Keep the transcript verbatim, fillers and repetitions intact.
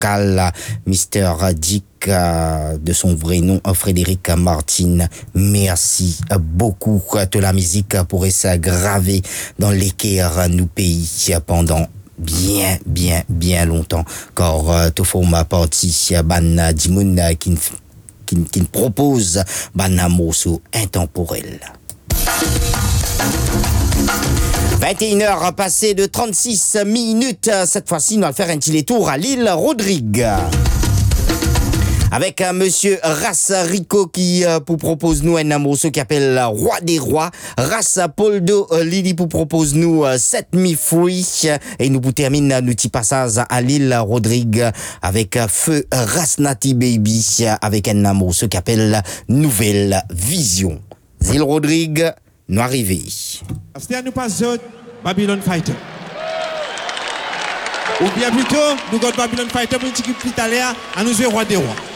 vocal, Mister Dick, euh, de son vrai nom, Frédéric Martin. Merci beaucoup de la musique pour rester gravé dans l'équerre nous pays pendant bien, bien, bien longtemps. Car euh, tout forme partie ban Dimoun qui qui qui propose ban morceau intemporel. vingt et une heures passées de trente-six minutes. Cette fois-ci, nous allons faire un petit tour à l'île Rodrigue. Avec un monsieur Ras Rico qui euh, pour propose nous un morceau qui appelle Roi des Rois. Ras Poldo euh, Lily pour propose nous euh, Set Me Free. Et nous vous termine nous petit passage à l'île Rodrigue avec euh, Feu Rasnati Baby avec un morceau qui appelle Nouvelle Vision. Île Rodrigue, nous arrivons. C'était nous passons Babylon Fighter. Ou bien plutôt, nous avons Babylon Fighter pour une équipe italienne à nous jouer Roi des Rois.